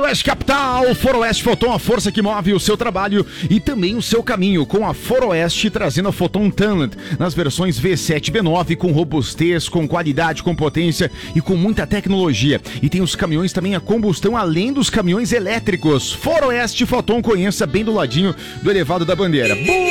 Foroeste Capital, Foroeste Photon, a força que move o seu trabalho e também o seu caminho, com a Foroeste trazendo a Photon Talent nas versões V7 e B9 com robustez, com qualidade, com potência e com muita tecnologia. E tem os caminhões também a combustão, além dos caminhões elétricos. Foroeste Photon, conheça bem do ladinho do elevado da bandeira.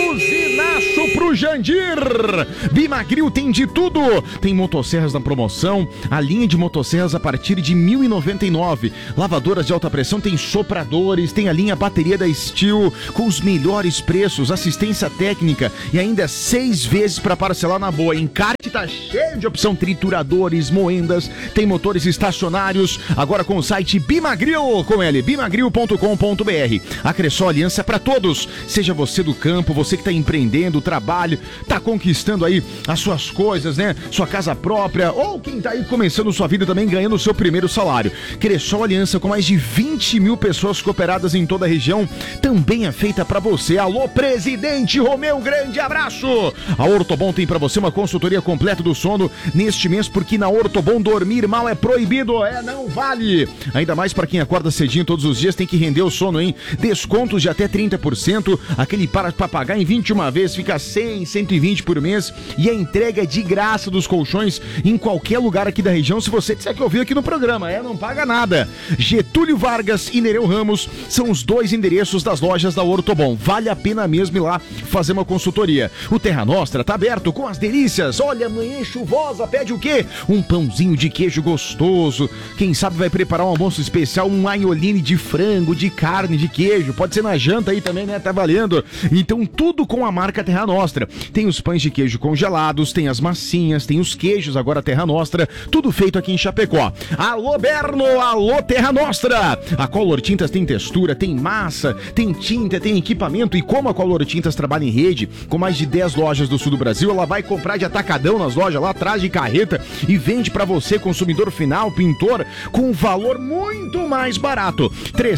Buzinaço pro Jandir! Bimagril tem de tudo. Tem motosserras na promoção, a linha de motosserras a partir de R$ 1.099. Lavadoras de alta pressão, tem sopradores, tem a linha bateria da Steel com os melhores preços, assistência técnica e ainda 6 vezes para parcelar na boa. Encarte tá cheio de opção, trituradores, moendas, tem motores estacionários, agora com o site Bimagril, com ele, bimagril.com.br. A Cressol Aliança é para todos, seja você do campo, você que tá empreendendo, trabalho, tá conquistando aí as suas coisas, né? Sua casa própria, ou quem tá aí começando sua vida também ganhando o seu primeiro salário. Cressol Aliança, com mais de 20 mil pessoas cooperadas em toda a região, também é feita pra você. Alô, presidente Romeu, grande abraço! A Ortobon tem pra você uma consultoria completa do sono neste mês, porque na Ortobon dormir mal é proibido, não vale. Ainda mais pra quem acorda cedinho todos os dias, tem que render o sono, hein? Descontos de até 30%, aquele para pagar em 21 vezes, fica 100, 120 por mês, e a entrega é de graça dos colchões em qualquer lugar aqui da região, se você disser que ouviu aqui no programa, não paga nada. Getúlio Vargas e Nereu Ramos são os 2 endereços das lojas da Ortobon. Vale a pena mesmo ir lá fazer uma consultoria. O Terra Nostra tá aberto com as delícias. Olha, manhã chuvosa, pede o quê? Um pãozinho de queijo gostoso. Quem sabe vai preparar um almoço especial, um agnolini de frango, de carne, de queijo. Pode ser na janta aí também, né? Tá valendo. Então tudo com a marca Terra Nostra. Tem os pães de queijo congelados, tem as massinhas, tem os queijos, agora Terra Nostra. Tudo feito aqui em Chapecó. Alô, Berno! Alô, Terra Nostra! A Color Tintas tem textura, tem massa, tem tinta, tem equipamento, e como a Color Tintas trabalha em rede, com mais de 10 lojas do sul do Brasil, ela vai comprar de atacadão nas lojas lá atrás de carreta e vende pra você, consumidor final, pintor, com um valor muito mais barato.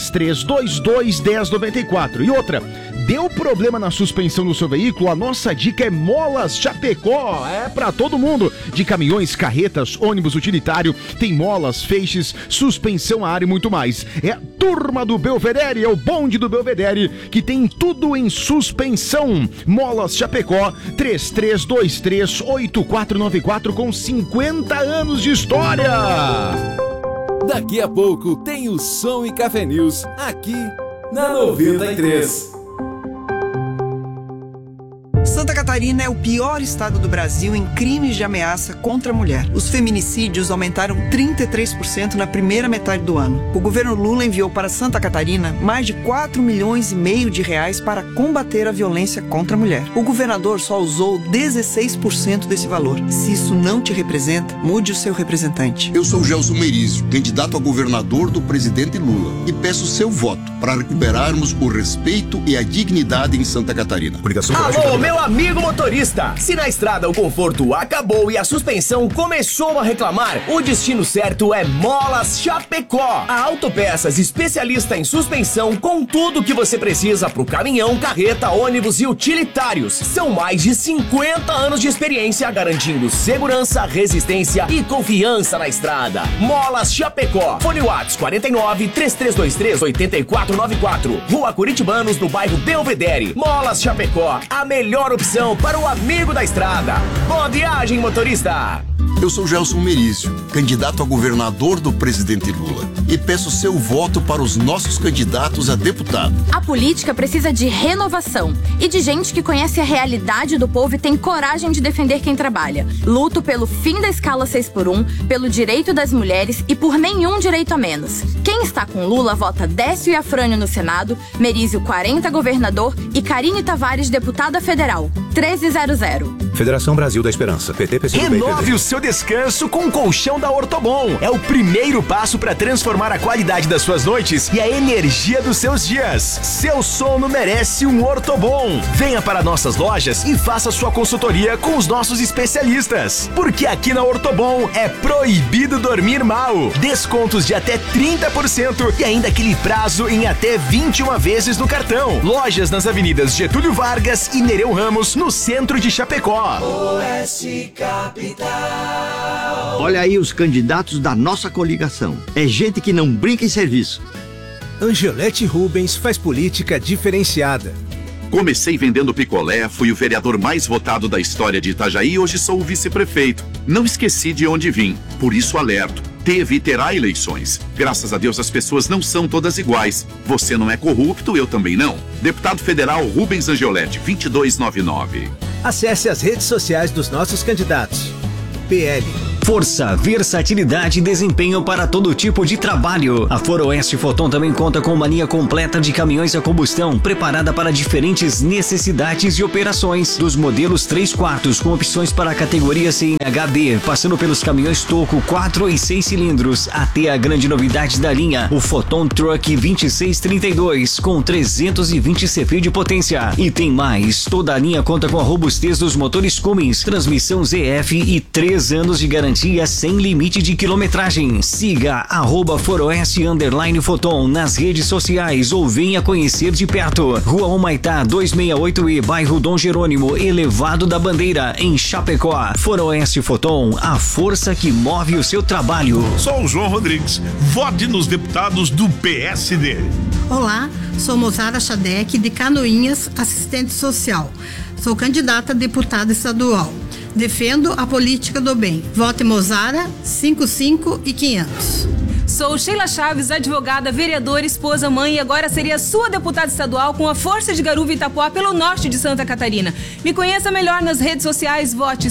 3322-1094. E outra, deu problema na suspensão do seu veículo? A nossa dica é Molas Chapecó. É pra todo mundo, de caminhões, carretas, ônibus utilitário, tem molas, feixes, suspensão a ar e muito mais. É a turma do Belvedere, é o bonde do Belvedere, que tem tudo em suspensão. Molas Chapecó, 3323-8494, com 50 anos de história. Daqui a pouco tem o Som e Café News, aqui na 93. Santa Catarina é o pior estado do Brasil em crimes de ameaça contra a mulher. Os feminicídios aumentaram 33% na primeira metade do ano. O governo Lula enviou para Santa Catarina mais de 4,5 milhões de reais para combater a violência contra a mulher. O governador só usou 16% desse valor. Se isso não te representa, mude o seu representante. Eu sou Gelson Merizio, candidato a governador do presidente Lula, e peço seu voto para recuperarmos o respeito e a dignidade em Santa Catarina. Alô, meu amigo motorista! Se na estrada o conforto acabou e a suspensão começou a reclamar, o destino certo é Molas Chapecó. A Autopeças, especialista em suspensão, com tudo que você precisa pro caminhão, carreta, ônibus e utilitários. São mais de 50 anos de experiência, garantindo segurança, resistência e confiança na estrada. Molas Chapecó. Fone WhatsApp 49-3323-8494. Rua Curitibanos, no bairro Belvedere. Molas Chapecó, a melhor opção para o amigo da estrada. Boa viagem, motorista! Eu sou Gelson Merizio, candidato a governador do presidente Lula, e peço seu voto para os nossos candidatos a deputado. A política precisa de renovação e de gente que conhece a realidade do povo e tem coragem de defender quem trabalha. Luto pelo fim da escala 6x1, pelo direito das mulheres e por nenhum direito a menos. Quem está com Lula vota Décio e Afrânio no Senado, Merizio 40 governador e Karine Tavares deputada federal. 1300. Federação Brasil da Esperança. PT, PCdoB, Renove o seu descanso com o colchão da Ortobon. É o primeiro passo para transformar a qualidade das suas noites e a energia dos seus dias. Seu sono merece um Ortobon. Venha para nossas lojas e faça sua consultoria com os nossos especialistas. Porque aqui na Ortobon é proibido dormir mal. Descontos de até 30% e ainda aquele prazo em até 21 vezes no cartão. Lojas nas avenidas Getúlio Vargas e Nereu Ramos, no centro de Chapecó. Oeste Capital. Olha aí os candidatos da nossa coligação. É gente que não brinca em serviço. Angelete Rubens faz política diferenciada. Comecei vendendo picolé, fui o vereador mais votado da história de Itajaí e hoje sou o vice-prefeito. Não esqueci de onde vim, por isso alerto. Teve e terá eleições. Graças a Deus as pessoas não são todas iguais. Você não é corrupto, eu também não. Deputado Federal Rubens Angelete, 2299. Acesse as redes sociais dos nossos candidatos. PL. Força, versatilidade e desempenho para todo tipo de trabalho. A Foroeste Foton também conta com uma linha completa de caminhões a combustão, preparada para diferentes necessidades e operações. Dos modelos 3/4 com opções para a categoria CNHD, passando pelos caminhões Toco 4 e 6 cilindros, até a grande novidade da linha, o Foton Truck 2632, com 320 CV de potência. E tem mais, toda a linha conta com a robustez dos motores Cummins, transmissão ZF e 3 anos de garantia sem limite de quilometragem. Siga @Foroeste_Foton nas redes sociais ou venha conhecer de perto. Rua Humaitá 268E, bairro Dom Jerônimo, Elevado da Bandeira, em Chapecó. Foroeste Foton, a força que move o seu trabalho. Sou o João Rodrigues. Vote nos deputados do PSD. Olá, sou Mozara Chadec, de Canoinhas, assistente social. Sou candidata a deputada estadual. Defendo a política do bem. Vote Mozara, 55 e 500. Sou Sheila Chaves, advogada, vereadora, esposa, mãe e agora seria sua deputada estadual com a força de Garuva e Itapuá pelo norte de Santa Catarina. Me conheça melhor nas redes sociais, vote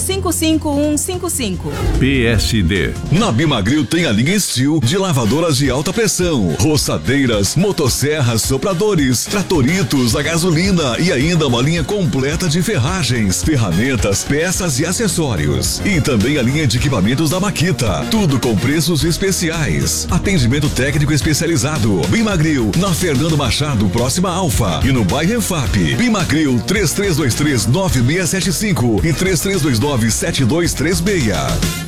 55155. PSD. Na Bimagril tem a linha Steel de lavadoras de alta pressão, roçadeiras, motosserras, sopradores, tratoritos a gasolina e ainda uma linha completa de ferragens, ferramentas, peças e acessórios. E também a linha de equipamentos da Makita, tudo com preços especiais. Atendimento técnico especializado. Bimagril, na Fernando Machado, próxima Alfa. E no bairro EFAP. Bimagril, 3323-9675 e 3329-7236.